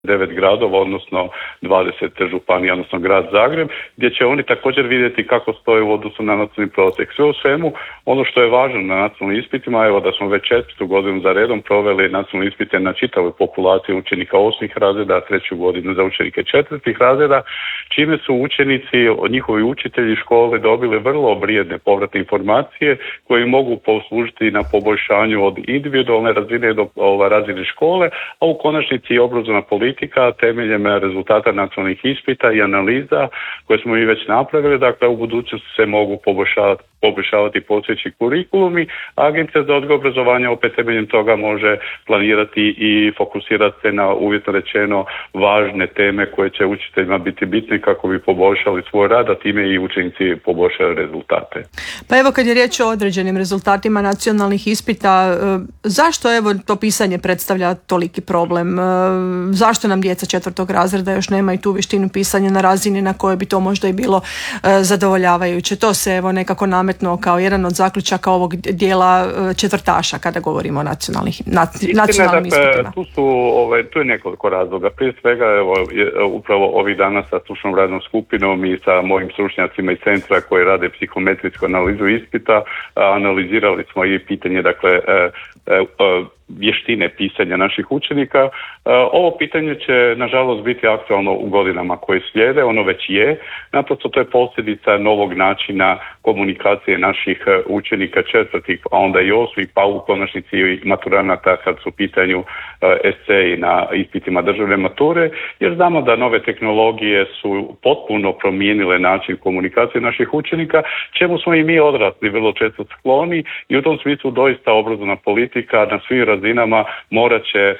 9 gradova, odnosno 20 županija, odnosno grad Zagreb, gdje će oni također vidjeti kako stoje u odnosu na nacionalni prosjek. Sve u svemu, ono što je važno na nacionalnim ispitima, evo da smo već 4. godinu za redom proveli nacionalne ispite na čitavoj populaciji učenika 8. razreda, a 3. godinu za učenike 4. razreda, čime su učenici, njihovi učitelji škole dobili vrlo vrijedne povratne informacije koje mogu poslužiti na poboljšanju od individualne razine do razine škole, a u konačnici i obrazovna politika temeljem rezultata nacionalnih ispita i analiza koje smo i već napravili, dakle u budućnosti se mogu poboljšavati postojeći kurikulumi, a Agencija za odgoj i obrazovanje opet temeljem toga može planirati i fokusirati se na, uvjetno rečeno, važne teme koje će učiteljima biti bitne kako bi poboljšali svoj rad, a time i učenici poboljšali rezultate. Pa evo, kad je riječ o određenim rezultatima nacionalnih ispita, zašto evo to pisanje predstavlja toliki problem? Zašto nam djeca 4. razreda još nemaju tu vještinu pisanja na razini na kojoj bi to možda i bilo zadovoljavajuće? To se evo nekako nametnuo kao jedan od zaključaka ovog dijela četvrtaša kada govorimo o nacionalnim ispitima. Tu je nekoliko razloga. Prije svega, evo, upravo ovih dana sa stručnom radnom skupinom i sa mojim stručnjacima iz centra koji rade psihometrijsku analizu ispita, analizirali smo i pitanje, dakle, vještine pisanja naših učenika. Ovo pitanje će nažalost biti aktualno u godinama koje slijede, ono već je. Naprosto to je posljedica novog načina komunikacije naših učenika 4. a onda i 8. pa u konačnici i maturanata kad su u pitanju eseji na ispitima državne mature, jer znamo da nove tehnologije su potpuno promijenile način komunikacije naših učenika, čemu smo i mi odrasli vrlo često skloni, i u tom smislu doista obrazovna politika na svim razinama morat će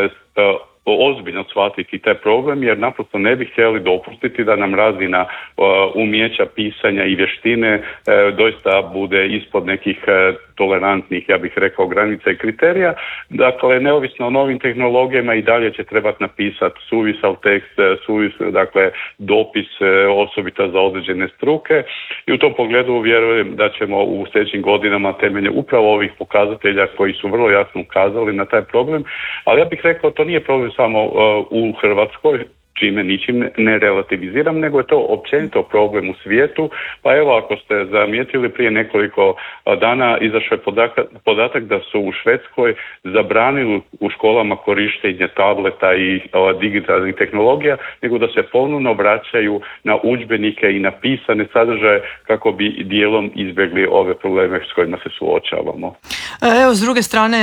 ozbiljno shvatiti taj problem, jer naprosto ne bi htjeli dopustiti da nam razina umijeća pisanja i vještine doista bude ispod nekih tolerantnih, ja bih rekao, granica i kriterija. Dakle, neovisno o novim tehnologijama i dalje će trebati napisati suvisal tekst, dakle, dopis osobito za određene struke, i u tom pogledu vjerujem da ćemo u sljedećim godinama temeljem upravo ovih pokazatelja koji su vrlo jasno ukazali na taj problem, ali ja bih rekao to nije problem samo u Hrvatskoj, čime ničim ne relativiziram, nego je to općenito problem u svijetu. Pa evo, ako ste zamijetili, prije nekoliko dana izašao je podatak da su u Švedskoj zabranili u školama korištenje tableta i digitalnih tehnologija, nego da se ponovno vraćaju na udžbenike i na pisane sadržaje kako bi dijelom izbjegli ove probleme s kojima se suočavamo. Evo, s druge strane,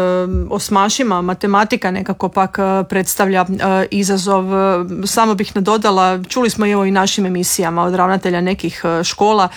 osmašima matematika nekako pak predstavlja izazov. Samo bih nadodala, čuli smo evo i našim emisijama od ravnatelja nekih škola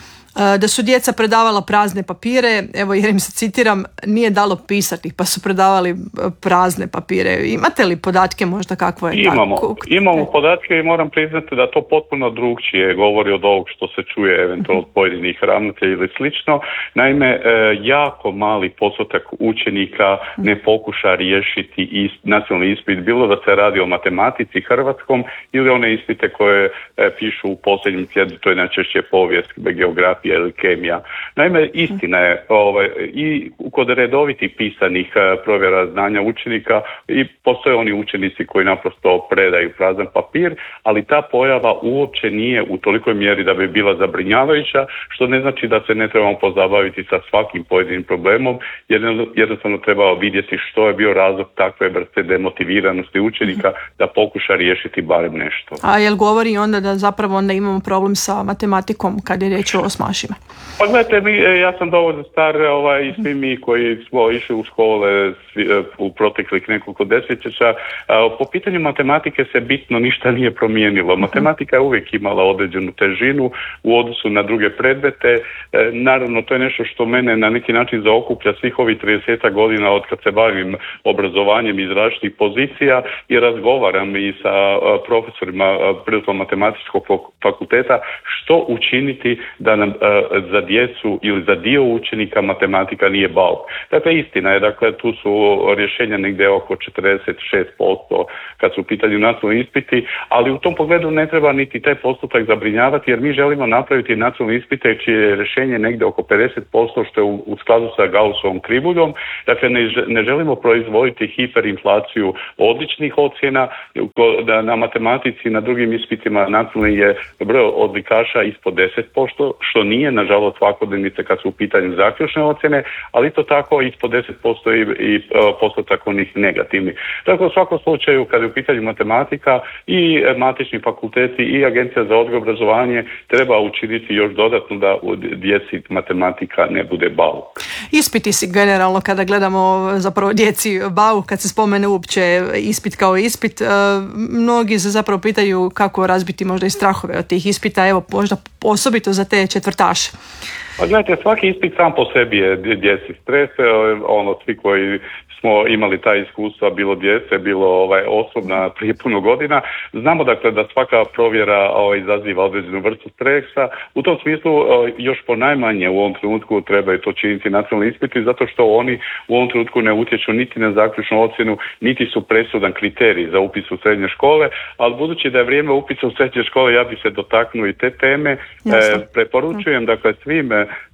da su djeca predavala prazne papire, evo jer im se citiram, nije dalo pisati pa su predavali prazne papire. Imate li podatke možda kakvo je tako? Imamo podatke i moram priznati da to potpuno drugčije govori od ovog što se čuje eventualno od pojedinih ravnatelja ili slično. Naime, jako mali postotak učenika ne pokuša riješiti nacionalni ispit, bilo da se radi o matematici, hrvatskom ili one ispite koje pišu u posljednjem tjednu, to je najčešće povijest, geografija ili kemija. Naime, istina je i kod redovitih pisanih provjera znanja učenika i postoje oni učenici koji naprosto predaju prazan papir, ali ta pojava uopće nije u tolikoj mjeri da bi bila zabrinjavajuća, što ne znači da se ne trebamo pozabaviti sa svakim pojedinim problemom, jer jednostavno treba vidjeti što je bio razlog takve vrste demotiviranosti učenika da pokuša riješiti barem nešto. A jel govori onda da zapravo onda imamo problem sa matematikom kad je riječ o osmašima? Pa gledajte, ja sam dovoljno star i svi mi koji smo išli u škole u proteklih nekoliko desetljeća, po pitanju matematike se bitno ništa nije promijenilo. Matematika je uvijek imala određenu težinu u odnosu na druge predmete. Naravno, to je nešto što mene na neki način zaokuplja svih ovih 30 godina od kad se bavim obrazovanjem iz različitih pozicija i razgovaram i sa profesorima Prirodno-matematičkog fakulteta što učiniti da nam za djecu ili za dio učenika matematika nije bauk. Dakle, istina je, dakle, tu su rješenja negdje oko 46% kad su u pitanju nacionalni ispiti, ali u tom pogledu ne treba niti taj postotak zabrinjavati, jer mi želimo napraviti nacionalne ispite čije je rješenje negdje oko 50%, što je u skladu sa Gaussovom krivuljom. Dakle, ne želimo proizvoditi hiperinflaciju odličnih ocjena. Na matematici, na drugim ispitima nacionalni je broj odlikaša ispod 10%, što nije, nažalost, svakodnevnice kad su u pitanju zaključne ocjene, ali to tako ispod 10% i postotak onih negativnih. Dakle, u svakom slučaju, kad je u pitanju matematika, i matični fakulteti i Agencija za odgoj i obrazovanje treba učiniti još dodatno da u djeci matematika ne bude bauk. Ispiti si generalno, kada gledamo zapravo djeci bauk, kad se spomene uopće ispit kao ispit, mnogi se zapravo pitaju kako razbiti možda i strahove od tih ispita, evo možda osobito za te četvrtaše. Pa gledajte, svaki ispit sam po sebi je djeci stres, svi koji smo imali ta iskustva, bilo djece, bilo osobna prije puno godina, znamo dakle da svaka provjera izaziva određenu vrstu stresa. U tom smislu još ponajmanje u ovom trenutku trebaju to činiti nacionalni ispiti, zato što oni u ovom trenutku ne utječu niti na zaključnu ocjenu, niti su presudan kriterij za upis u srednje škole, ali budući da je vrijeme upisa u srednje škole, ja bi se dotaknuo i te teme. Preporučujem dakle svim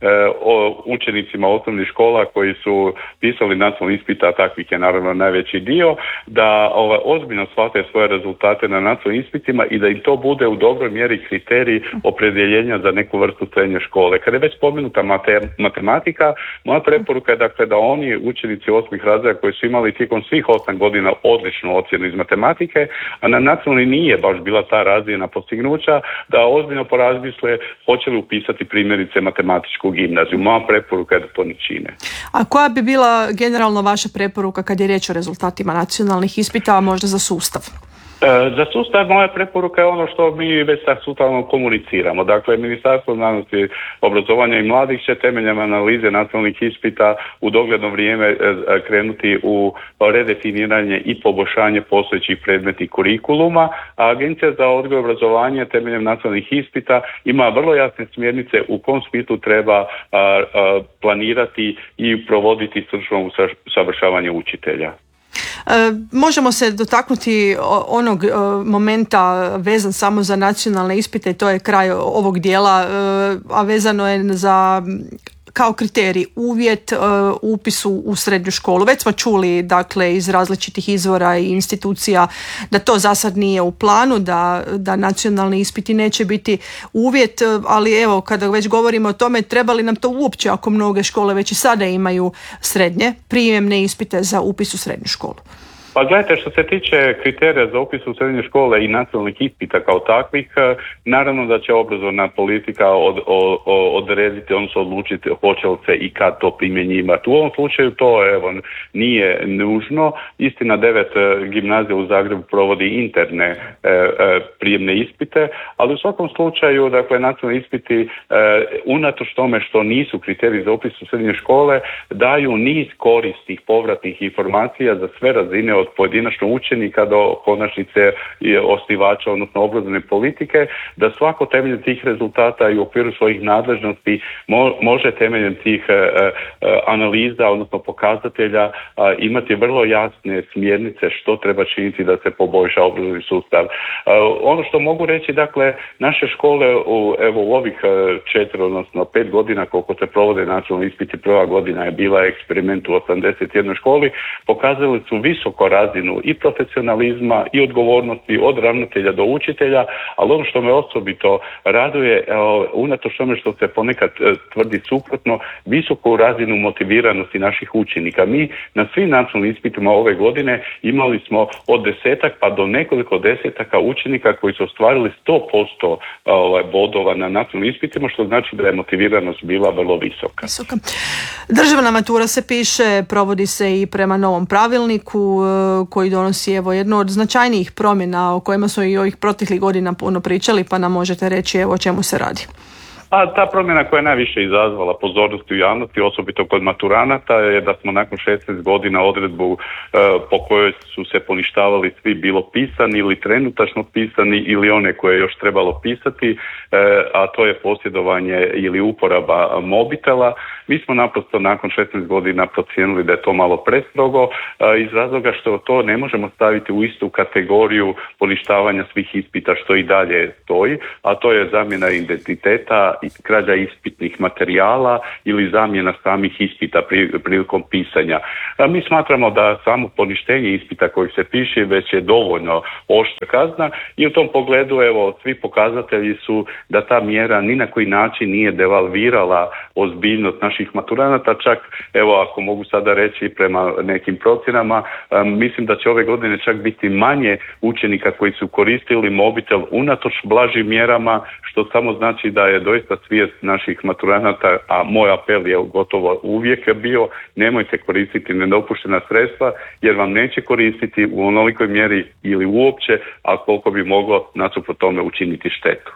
učenicima osnovnih škola koji su pisali nacionalni ispit, a takvih je naravno najveći dio, da ozbiljno shvate svoje rezultate na nacionalnim ispitima i da im to bude u dobroj mjeri kriterij opredjeljenja za neku vrstu srednje škole. Kada je već spomenuta matematika, moja preporuka je dakle da oni učenici osmih razreda koji su imali tijekom svih 8 godina odličnu ocjenu iz matematike, a na nacionalni nije baš bila ta razina postignuća, da ozbiljno porazmisle hoće li upisati primjerice matematičku gimnaziju. Moja preporuka je da to ne čine. A koja bi bila generalno vaša preporuka kad je riječ o rezultatima nacionalnih ispita, a možda za sustav? Za sustav moja preporuka je ono što mi već sad sustavno komuniciramo. Dakle, Ministarstvo znanosti, obrazovanja i mladih će temeljem analize nacionalnih ispita u dogledno vrijeme krenuti u redefiniranje i poboljšanje postojećih predmetnih kurikuluma, a Agencija za odgoj i obrazovanje temeljem nacionalnih ispita ima vrlo jasne smjernice u kom smislu treba planirati i provoditi stručno usavršavanje učitelja. Možemo se dotaknuti onog momenta vezan samo za nacionalne ispite, to je kraj ovog dijela, a vezano je za kao kriterij uvjet upisu u srednju školu. Već smo čuli dakle iz različitih izvora i institucija da to za sad nije u planu, da nacionalni ispiti neće biti uvjet, ali evo kada već govorimo o tome, treba li nam to uopće ako mnoge škole već i sada imaju srednje prijemne ispite za upis u srednju školu? Pa gledajte, što se tiče kriterija za upis u srednje škole i nacionalnih ispita kao takvih, naravno da će obrazovna politika odrediti, odnosno odlučiti hoće li se i kad to primjenjivati. U ovom slučaju to nije nužno. Istina, 9 gimnazija u Zagrebu provodi interne prijemne ispite, ali u svakom slučaju, dakle, nacionalni ispiti unatoč tome što nisu kriteriji za upis u srednje škole, daju niz koristih povratnih informacija za sve razine od pojedinačnog učenika do konačnice osnivača, odnosno obrazovne politike, da svako temeljem tih rezultata i u okviru svojih nadležnosti može temeljem tih analiza, odnosno pokazatelja, imati vrlo jasne smjernice što treba činiti da se poboljša obrazovni sustav. Ono što mogu reći, dakle, naše škole u ovih 4, odnosno 5 godina koliko se provode nacionalni ispiti, prva godina je bila eksperiment u 81 školi, pokazali su visoko razinu i profesionalizma i odgovornosti od ravnatelja do učitelja, ali ono što me osobito raduje, unatoč tome što se ponekad tvrdi suprotno, visoku razinu motiviranosti naših učenika. Mi na svim nacionalnim ispitima ove godine imali smo od 10 pa do nekoliko desetaka učenika koji su ostvarili 100% bodova na nacionalnim ispitima, što znači da je motiviranost bila vrlo visoka. Državna matura se piše, provodi se i prema novom pravilniku koji donosi jednu od značajnijih promjena o kojima smo i ovih proteklih godina puno pričali, pa nam možete reći o čemu se radi. A ta promjena koja je najviše izazvala pozornost u javnosti, osobito kod maturanata, je da smo nakon 16 godina odredbu po kojoj su se poništavali svi bilo pisani ili trenutačno pisani ili one koje je još trebalo pisati, a to je posjedovanje ili uporaba mobitela. Mi smo naprosto nakon 16 godina procijenili da je to malo prestrogo iz razloga što to ne možemo staviti u istu kategoriju poništavanja svih ispita što i dalje stoji, a to je zamjena identiteta, krađa ispitnih materijala ili zamjena samih ispita prilikom pisanja. Mi smatramo da samo poništenje ispita koji se piše već je dovoljno oštra kazna i u tom pogledu svi pokazatelji su da ta mjera ni na koji način nije devalvirala ozbiljnost naših maturanata, čak ako mogu sada reći prema nekim procjenama, mislim da će ove godine čak biti manje učenika koji su koristili mobitel unatoč blažim mjerama, što samo znači da je doista svijest naših maturanata, a moj apel je gotovo uvijek bio, nemojte koristiti nedopuštena sredstva jer vam neće koristiti u onolikoj mjeri ili uopće, a koliko bi moglo nasuprot tome učiniti štetu.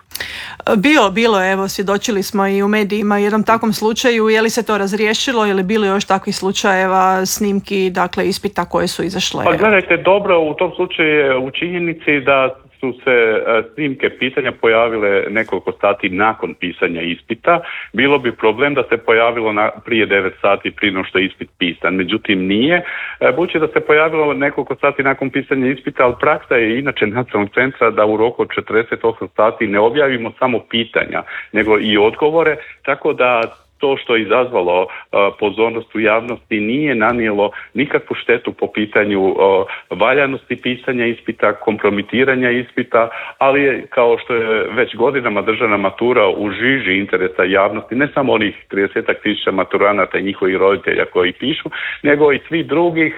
Bilo, svjedočili smo i u medijima jednom takvom slučaju. Je li se to razriješilo ili bilo još takvih slučajeva, snimki, dakle ispita koje su izašle? Pa gledajte, dobro, u tom slučaju je u činjenici da su se snimke pitanja pojavile nekoliko sati nakon pisanja ispita. Bilo bi problem da se pojavilo prije 9 sati prije no što je ispit pisan. Međutim, nije. Budući da se pojavilo nekoliko sati nakon pisanja ispita, ali praksa je inače Nacionalnog centra da u roku od 48 sati ne objavimo samo pitanja, nego i odgovore, tako da to što je izazvalo pozornost u javnosti nije nanijelo nikakvu štetu po pitanju valjanosti pisanja ispita, kompromitiranja ispita, ali je, kao što je već godinama državna matura u žiži interesa javnosti, ne samo onih 30.000 maturanata i njihovih roditelja koji pišu, nego i svi drugih,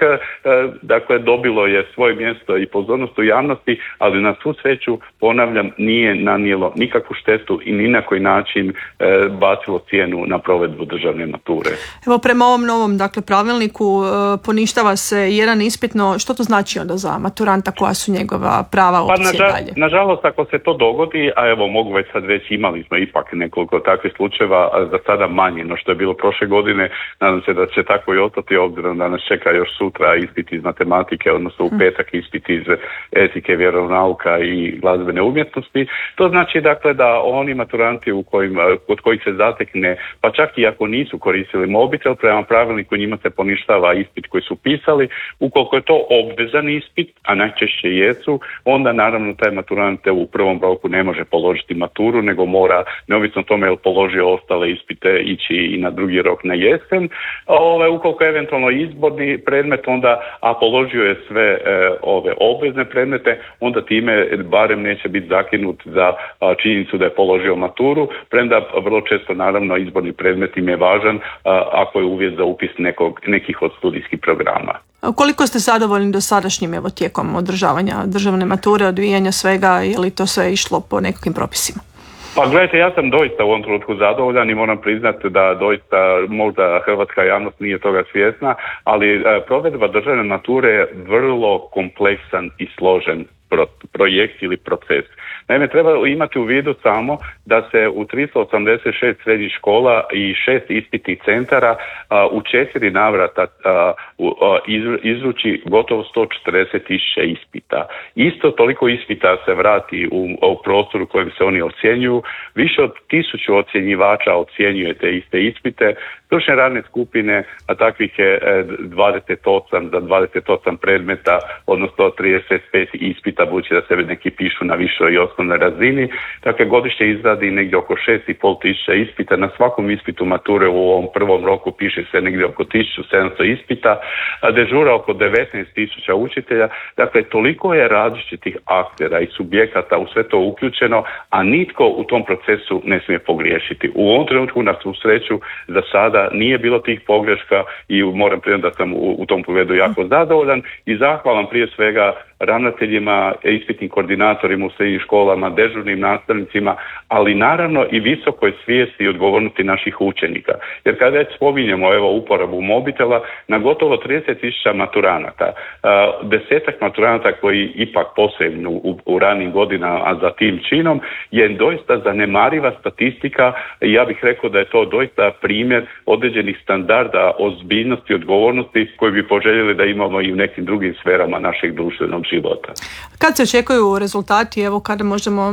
dakle dobilo je svoje mjesto i pozornost u javnosti, ali na svu sreću, ponavljam, nije nanijelo nikakvu štetu i ni na koji način bacilo cijenu na provedbu državne mature. Evo, prema ovom novom pravilniku poništava se jedan ispitno. Što to znači onda za maturanta, koja su njegova prava opcije dalje? Nažalost, ako se to dogodi, a mogu već sad reći, imali smo ipak nekoliko takvih slučajeva, za sada manje no što je bilo prošle godine, nadam se da će tako i ostati, obzirom da nas čeka još sutra ispit iz matematike, odnosno u petak ispit iz etike, vjeronauka i glazbene umjetnosti. To znači da oni maturanti kod kojih se zatekne, pa čak i ako nisu koristili mobitel, prema pravilniku njima se poništava ispit koji su pisali. Ukoliko je to obvezan ispit, a najčešće jesu, onda naravno taj maturant u prvom roku ne može položiti maturu, nego mora, neovisno o tome je li položio ostale ispite, ići i na drugi rok na jesen. Ukoliko je eventualno izborni predmet, onda, a položio je sve ove obvezne predmete, onda time barem neće biti zakinut za činjenicu da je položio maturu, premda vrlo često naravno izborni predmet im je važan ako je uvjet za upis nekih od studijskih programa. Koliko ste zadovoljni dosadašnjim tijekom održavanja državne mature, odvijanja svega, je li to sve išlo po nekakvim propisima? Pa gledajte, ja sam doista u ovom trenutku zadovoljan i moram priznati da doista možda hrvatska javnost nije toga svjesna, ali provedba državne mature je vrlo kompleksan i složen projekt ili proces. Naime, treba imati u vidu samo da se u 386 srednjih škola i 6 ispitnih centara u 4 navrata izruči gotovo 140.000 ispita. Isto toliko ispita se vrati u prostoru u kojem se oni ocjenjuju. Više od 1000 ocjenjivača ocjenjuje te iste ispite. Stručne radne skupine, a takvih je 28 za 28 predmeta, odnosno 35 ispita, budući da se neki pišu na višoj i osnovnoj razini. Dakle, godišnje izradi negdje oko 6.500 ispita. Na svakom ispitu mature u ovom prvom roku piše se negdje oko 1700 ispita, a dežura oko 19.000 učitelja. Dakle, toliko je različitih aktera i subjekata u sve to uključeno, a nitko u tom procesu ne smije pogriješiti. U ovom trenutku, na svu sreću, za sada nije bilo tih pogreška i moram priznati da sam u tom pogledu jako zadovoljan i zahvalan prije svega ravnateljima, ispitnim koordinatorima u srednjim školama, dežurnim nastavnicima, ali naravno i visokoj svijesti i odgovornosti naših učenika. Jer kada već spominjemo uporabu mobitela, na gotovo 30.000 maturanata, 10-ak maturanata koji ipak posebno u ranim godinama, a za tim činom, je doista zanemariva statistika i ja bih rekao da je to doista primjer određenih standarda ozbiljnosti i odgovornosti koji bi poželjeli da imamo i u nekim drugim sferama našeg društvenog života. Kad se očekuju rezultati, evo kada možemo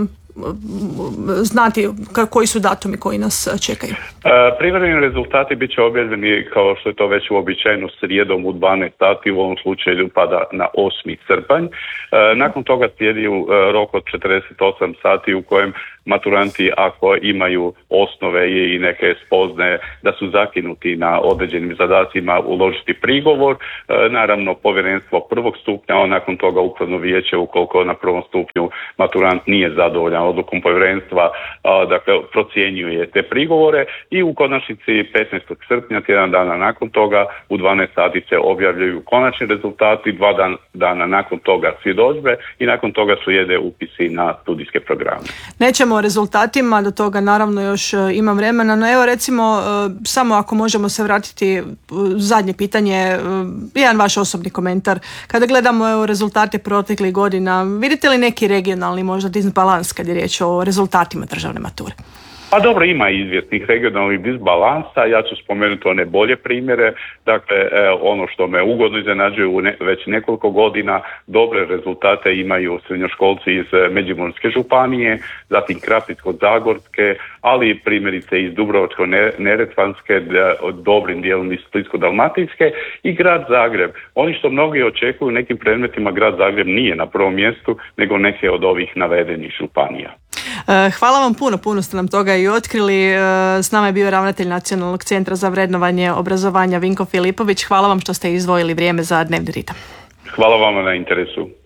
znati koji su datumi koji nas čekaju? Privremeni rezultati bit će objavljeni, kao što je to već uobičajeno, srijedom u 12 sati, u ovom slučaju pada na 8. srpanj. Nakon toga slijedi rok od 48 sati u kojem maturanti, ako imaju osnove i neke spoznaje da su zakinuti na određenim zadacima, uložiti prigovor. Naravno, povjerenstvo prvog stupnja, a nakon toga upravno vijeće, ukoliko na prvom stupnju maturant nije zadovoljan odlukom povjerenstva, dakle procjenjuje te prigovore i u konačnici 15. srpnja, tjedan dana nakon toga, u 12 sati se objavljuju konačni rezultati, 2 dana nakon toga svjedodžbe i nakon toga slijede upisi na studijske programe. Nećemo o rezultatima, do toga naravno još ima vremena, no evo recimo samo ako možemo se vratiti zadnje pitanje, jedan vaš osobni komentar. Kada gledamo rezultate proteklih godina, vidite li neki regionalni možda disbalans kad je riječ o rezultatima državne mature? Pa dobro, ima izvjesnih regionalnih disbalansa, ja ću spomenuti one bolje primjere, dakle ono što me ugodno iznenađuje već nekoliko godina, dobre rezultate imaju srednjoškolci iz Međimurske županije, zatim Krapinsko-zagorske, ali primjerice iz Dubrovačko-neretvanske, dobrim dijelom iz Splitsko-dalmatinske i grad Zagreb. Oni što mnogi očekuju u nekim predmetima, grad Zagreb nije na prvom mjestu, nego neke od ovih navedenih županija. Hvala vam puno ste nam toga i otkrili. S nama je bio ravnatelj Nacionalnog centra za vrednovanje obrazovanja Vinko Filipović. Hvala vam što ste izdvojili vrijeme za Dnevni ritam. Hvala vama na interesu.